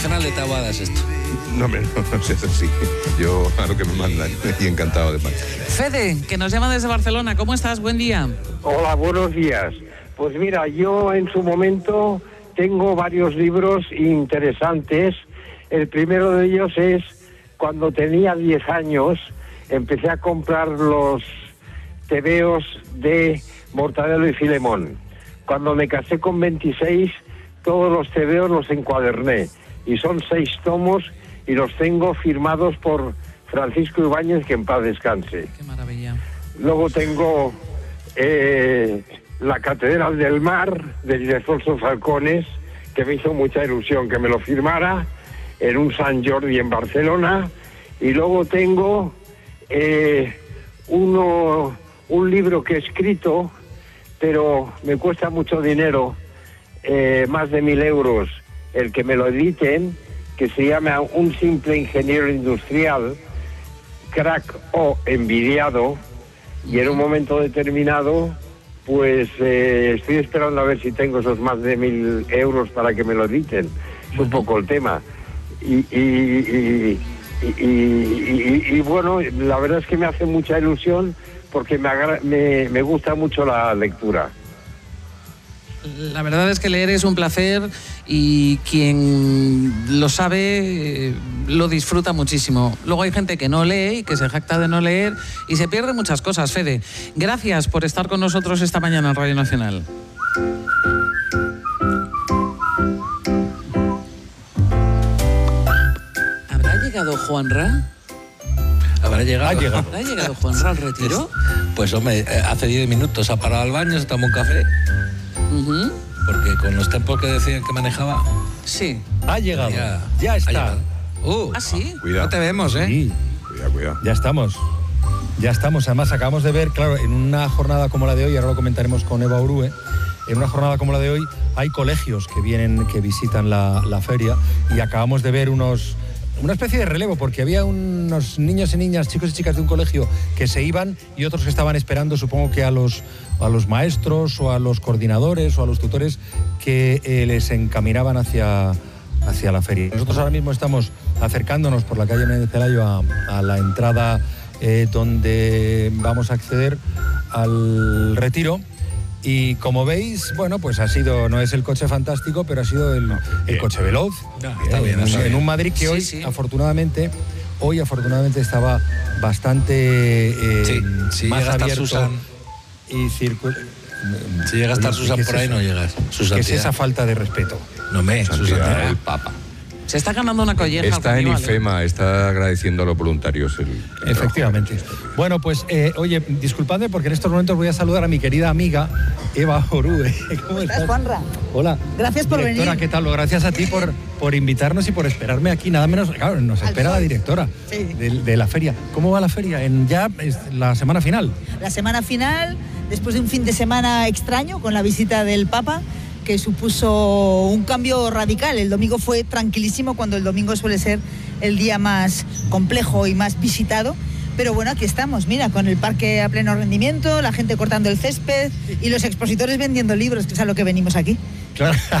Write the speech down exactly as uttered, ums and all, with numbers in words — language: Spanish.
Nacional de Taboada es esto. No, me, no, no sé, sí. Yo a lo que me mandan y encantado de más. Fede, que nos llama desde Barcelona. ¿Cómo estás? Buen día. Hola, buenos días. Pues mira, yo en su momento tengo varios libros interesantes. El primero de ellos es cuando tenía diez años, empecé a comprar los tebeos de Mortadelo y Filemón. Cuando me casé con veintiséis, todos los tebeos los encuaderné. Y son seis tomos y los tengo firmados por Francisco Ibáñez, que en paz descanse. Qué maravilla. Luego tengo eh, la Catedral del Mar de Ildefonso Falcones, que me hizo mucha ilusión que me lo firmara, en un San Jordi en Barcelona. Y luego tengo eh, uno, un libro que he escrito, pero me cuesta mucho dinero, eh, más de mil euros, el que me lo editen, que se llama Un simple ingeniero industrial, crack o envidiado, y en un momento determinado, pues eh, estoy esperando a ver si tengo esos más de mil euros para que me lo editen. Es un poco el tema. Y, y, y, y, y, y, y, y bueno, la verdad es que me hace mucha ilusión porque me, agra- me, me gusta mucho la lectura. La verdad es que leer es un placer y quien lo sabe eh, lo disfruta muchísimo. Luego hay gente que no lee y que se jacta de no leer y se pierde muchas cosas. Fede, gracias por estar con nosotros esta mañana en Radio Nacional. ¿Habrá llegado Juanra? ¿Habrá llegado? Ha llegado. ¿Habrá llegado Juanra al retiro? Pues hombre, eh, hace diez minutos ha parado al baño, se tomó un café. Uh-huh. Porque con los tiempos que decían que manejaba... Sí. Ha llegado. Ya, Ya ha está. llegado. Uh, ¿Ah, sí? Cuidado. no te vemos, ¿eh? Sí, Cuidado, cuidado. ya estamos. Ya estamos. Además, acabamos de ver, claro, en una jornada como la de hoy, ahora lo comentaremos con Eva Orue, en una jornada como la de hoy hay colegios que vienen, que visitan la, la feria, y acabamos de ver unos... una especie de relevo, porque había unos niños y niñas, chicos y chicas de un colegio que se iban y otros que estaban esperando, supongo que a los, a los maestros o a los coordinadores o a los tutores que eh, les encaminaban hacia, hacia la feria. Nosotros ahora mismo estamos acercándonos por la calle Menéndez Pelayo a, a la entrada eh, donde vamos a acceder al retiro. Y como veis, bueno, pues ha sido, no es el coche fantástico, pero ha sido el, el coche veloz. No, está Eh, bien, en, está en bien. un Madrid que Sí, hoy, sí. afortunadamente, hoy afortunadamente estaba bastante eh, Sí, si más llega a estar abierto Susan. y circula. Si llega a estar Susan ¿Qué es por ahí, eso? no llegas. Su ¿Qué es santidad. esa falta de respeto? No me, su Santidad, santidad. el Papa. Se está ganando una colleja. Está en al festival, ¿eh? IFEMA, está agradeciendo a los voluntarios el, el Efectivamente. Bueno, pues, eh, oye, disculpadme porque en estos momentos voy a saludar a mi querida amiga Eva Orue. ¿Cómo ¿Estás, Juanra? Hola. Gracias por Directora, venir. ¿qué tal? Gracias a ti por, por invitarnos y por esperarme aquí. Nada menos, claro, nos Al espera sol. la directora Sí. de, de la feria. ¿Cómo va la feria? En ya es la semana final. La semana final, después de un fin de semana extraño con la visita del Papa, que supuso un cambio radical. El domingo fue tranquilísimo, cuando el domingo suele ser el día más complejo y más visitado. Pero bueno, aquí estamos, mira, con el parque a pleno rendimiento, la gente cortando el césped y los expositores vendiendo libros, que es a lo que venimos aquí. Claro.